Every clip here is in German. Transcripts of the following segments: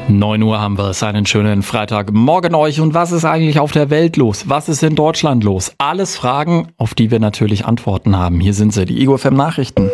9 Uhr haben wir es, einen schönen Freitagmorgen euch. Und was ist eigentlich auf der Welt los? Was ist in Deutschland los? Alles Fragen, auf die wir natürlich Antworten haben. Hier sind sie, die Ego FM Nachrichten.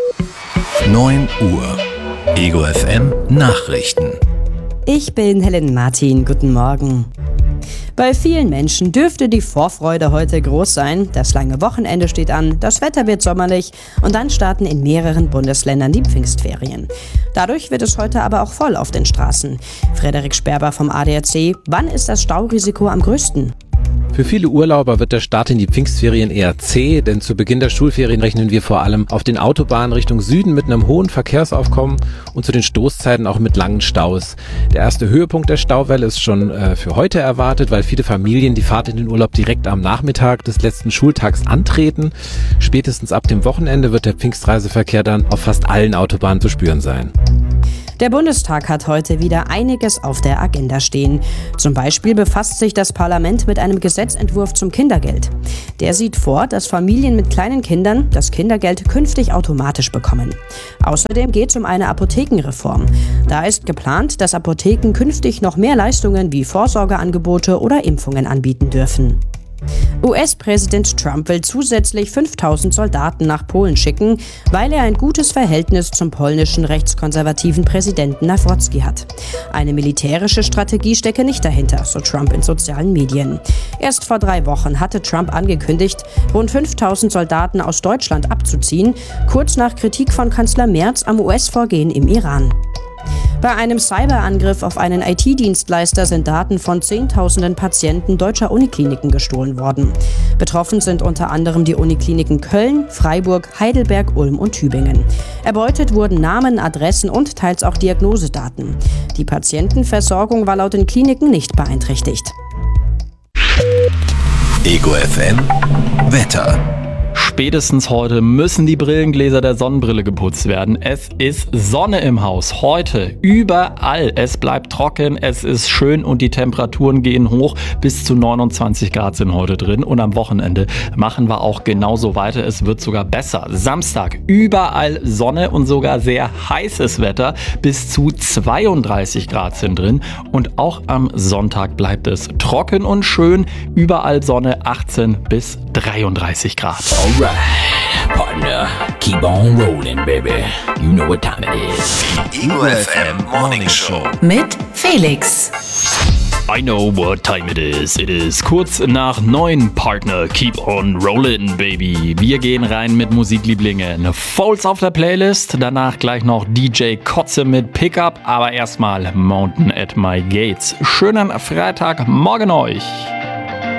9 Uhr. Ego FM Nachrichten. Ich bin Helen Martin, guten Morgen. Bei vielen Menschen dürfte die Vorfreude heute groß sein. Das lange Wochenende steht an, das Wetter wird sommerlich und dann starten in mehreren Bundesländern die Pfingstferien. Dadurch wird es heute aber auch voll auf den Straßen. Frederik Sperber vom ADAC, wann ist das Staurisiko am größten? Für viele Urlauber wird der Start in die Pfingstferien eher zäh, denn zu Beginn der Schulferien rechnen wir vor allem auf den Autobahnen Richtung Süden mit einem hohen Verkehrsaufkommen und zu den Stoßzeiten auch mit langen Staus. Der erste Höhepunkt der Stauwelle ist schon für heute erwartet, weil viele Familien die Fahrt in den Urlaub direkt am Nachmittag des letzten Schultags antreten. Spätestens ab dem Wochenende wird der Pfingstreiseverkehr dann auf fast allen Autobahnen zu spüren sein. Der Bundestag hat heute wieder einiges auf der Agenda stehen. Zum Beispiel befasst sich das Parlament mit einem Gesetzentwurf zum Kindergeld. Der sieht vor, dass Familien mit kleinen Kindern das Kindergeld künftig automatisch bekommen. Außerdem geht es um eine Apothekenreform. Da ist geplant, dass Apotheken künftig noch mehr Leistungen wie Vorsorgeangebote oder Impfungen anbieten dürfen. US-Präsident Trump will zusätzlich 5000 Soldaten nach Polen schicken, weil er ein gutes Verhältnis zum polnischen rechtskonservativen Präsidenten Nawrocki hat. Eine militärische Strategie stecke nicht dahinter, so Trump in sozialen Medien. Erst vor 3 Wochen hatte Trump angekündigt, rund 5000 Soldaten aus Deutschland abzuziehen, kurz nach Kritik von Kanzler Merz am US-Vorgehen im Iran. Bei einem Cyberangriff auf einen IT-Dienstleister sind Daten von Zehntausenden Patienten deutscher Unikliniken gestohlen worden. Betroffen sind unter anderem die Unikliniken Köln, Freiburg, Heidelberg, Ulm und Tübingen. Erbeutet wurden Namen, Adressen und teils auch Diagnosedaten. Die Patientenversorgung war laut den Kliniken nicht beeinträchtigt. Ego FM Wetter. Spätestens heute müssen die Brillengläser der Sonnenbrille geputzt werden. Es ist Sonne im Haus. Heute überall. Es bleibt trocken, es ist schön und die Temperaturen gehen hoch. Bis zu 29 Grad sind heute drin. Und am Wochenende machen wir auch genauso weiter. Es wird sogar besser. Samstag überall Sonne und sogar sehr heißes Wetter. Bis zu 32 Grad sind drin. Und auch am Sonntag bleibt es trocken und schön. Überall Sonne, 18 bis 33 Grad. Alright, partner, keep on rolling, baby. You know what time it is. Ego FM Morning Show mit Felix. I know what time it is. It is kurz nach 9, Partner. Keep on rollin', baby. Wir gehen rein mit Musiklieblingen. Folds auf der Playlist, danach gleich noch DJ Kotze mit Pickup, aber erstmal Mountain at My Gates. Schönen Freitagmorgen euch.